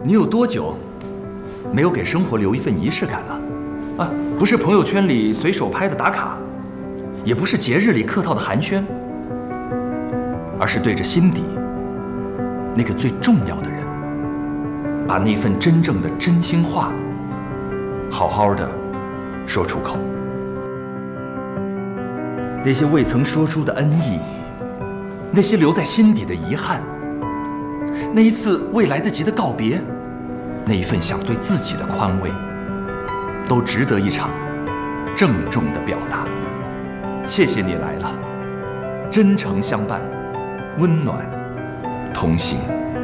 你有多久没有给生活留一份仪式感了？啊，不是朋友圈里随手拍的打卡，也不是节日里客套的寒暄，而是对着心底那个最重要的人，把那份真正的真心话好好的说出口。那些未曾说出的恩义，那些留在心底的遗憾，那一次未来得及的告别，那一份想对自己的宽慰，都值得一场郑重的表达。谢谢你来了，真诚相伴，温暖同行。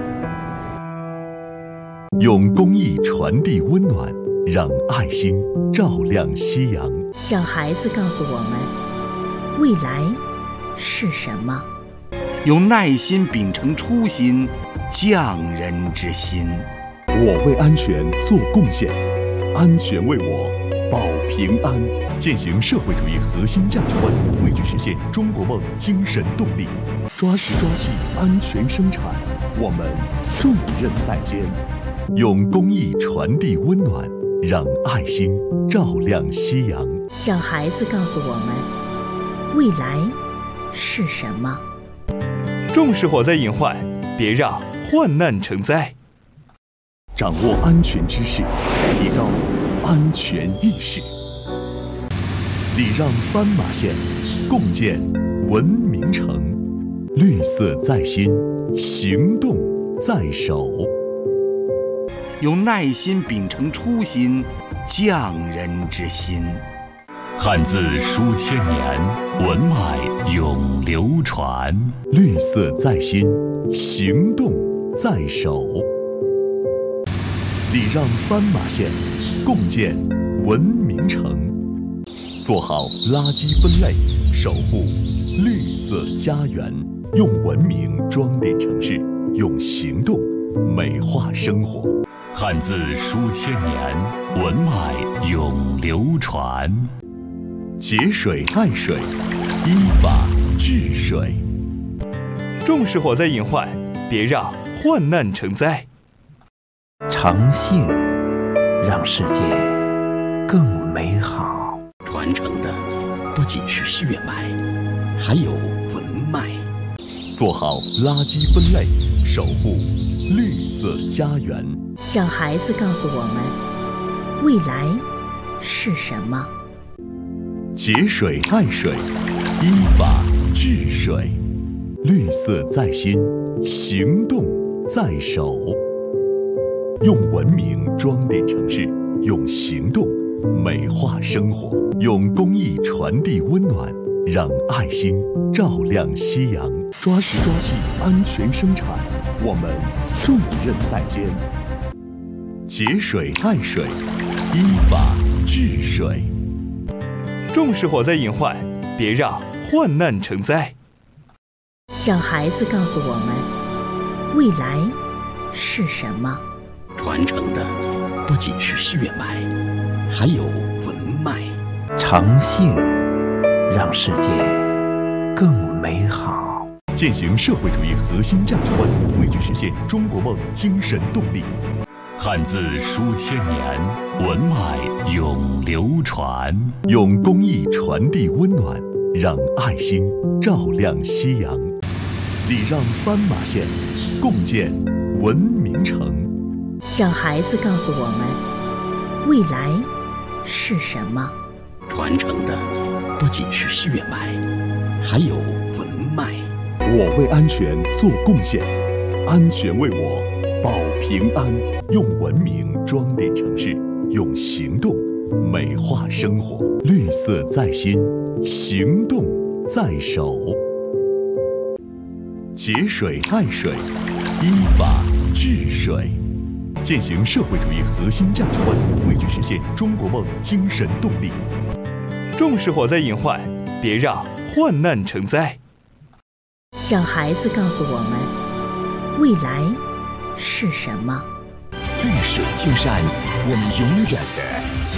用公益传递温暖，让爱心照亮夕阳。 让孩子告诉我们未来是什么。 用耐心秉承初心，匠人之心。 我为安全做贡献，安全为我保平安。践行社会主义核心价值观，汇聚实现中国梦精神动力。抓实抓细，安全生产，我们重任在肩。用公益传递温暖，让爱心照亮夕阳。 让孩子告诉我们未来是什么。 重视火灾隐患，别让患难成灾。 掌握安全知识，提高安全意识。礼让斑马线，共建文明城。绿色在心，行动在手。 用耐心秉承初心，匠人之心。 汉字书千年，文脉永流传。 绿色在心，行动在手。礼让斑马线，共建文明城。做好垃圾分类，守护绿色家园。用文明装点城市，用行动美化生活。 汉字书千年，文脉永流传。 节水爱水，依法治水。 重视火灾隐患，别让患难成灾。 诚信让世界更美好。 传承的不仅是血脉，还有文脉。 做好垃圾分类，守护绿色家园。 让孩子告诉我们未来是什么。 节水爱水，依法治水。绿色在心，行动在手。用文明装点城市，用行动美化生活。用公益传递温暖，让爱心照亮夕阳。抓实抓细，安全生产，我们重任在肩。节水爱水，依法治水。 重视火灾隐患，别让患难成灾。 让孩子告诉我们未来是什么。 传承的不仅是血脉，还有文脉。 诚信让世界更美好。 践行社会主义核心价值观，汇聚实现中国梦精神动力。 汉字书千年，文脉永流传。 用公益传递温暖，让爱心照亮夕阳。礼让斑马线，共建文明城。 让孩子告诉我们未来是什么。 传承的不仅是血脉，还有文脉。 我为安全做贡献，安全为我保平安。用文明装点城市，用行动美化生活。绿色在心，行动在手。节水爱水，依法治水。践行社会主义核心价值观，汇聚实现中国梦精神动力。 重视火灾隐患，别让患难成灾。 让孩子告诉我们未来是什么。 绿水青山，我们永远的走